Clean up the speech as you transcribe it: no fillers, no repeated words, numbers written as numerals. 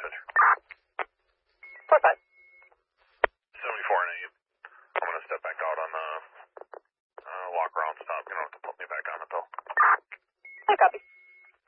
message. 45. 74 and 8. I'm going to step back out on the walk around stop. You don't have to put me back on.